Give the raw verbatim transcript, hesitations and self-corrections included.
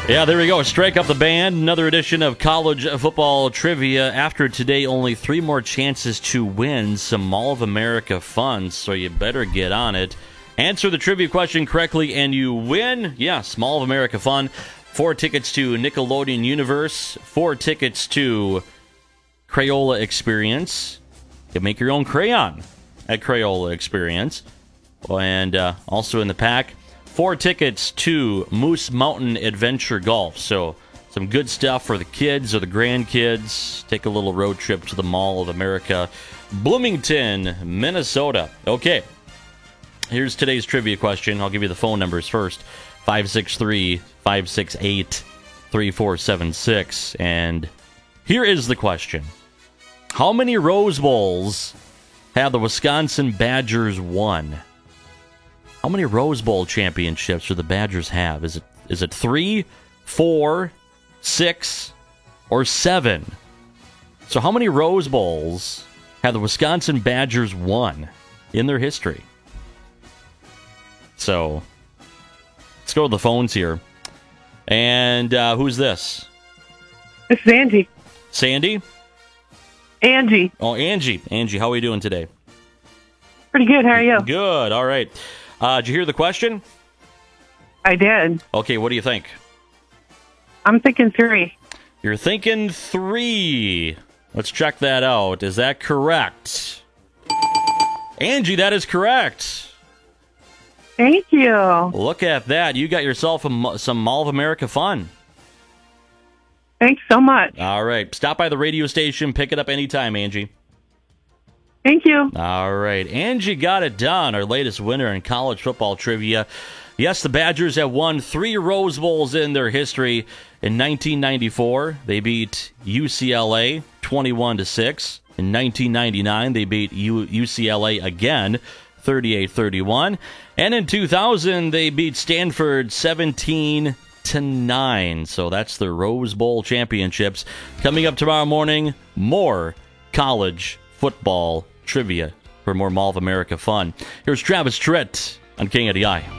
Yeah, there we go. Strike up the band. Another edition of college football trivia. After today, only three more chances to win some Mall of America funds, so you better get on it. Answer the trivia question correctly, and you win. Yes, Mall of America fun. Four tickets to Nickelodeon Universe. Four tickets to Crayola Experience. You can make your own crayon at Crayola Experience. And uh, also in the pack, four tickets to Moose Mountain Adventure Golf. So some good stuff for the kids or the grandkids. Take a little road trip to the Mall of America, Bloomington, Minnesota. Okay, here's today's trivia question. I'll give you the phone numbers first. five six three, five six eight, three four seven six. And here is the question. How many Rose Bowls have the Wisconsin Badgers won? How many Rose Bowl championships do the Badgers have? Is it is it three, four, six, or seven? So how many Rose Bowls have the Wisconsin Badgers won in their history? So let's go to the phones here. And uh, who's this? This is Angie. Sandy? Angie. Oh, Angie. Angie, how are you doing today? Pretty good. How are you? Good. All right. Uh, did you hear the question? I did. Okay, what do you think? I'm thinking three. You're thinking three. Let's check that out. Is that correct? Angie, that is correct. Thank you. Look at that. You got yourself a, some Mall of America fun. Thanks so much. All right. Stop by the radio station. Pick it up anytime, Angie. Thank you. All right. Angie got it done, our latest winner in college football trivia. Yes, the Badgers have won three Rose Bowls in their history. In nineteen ninety-four, they beat U C L A twenty-one to six. In nineteen ninety-nine, they beat U- UCLA again, thirty-eight thirty-one. And in two thousand, they beat Stanford seventeen to nine. So that's the Rose Bowl championships. Coming up tomorrow morning, more college football trivia for more Mall of America fun. Here's Travis Tritt on K N D I.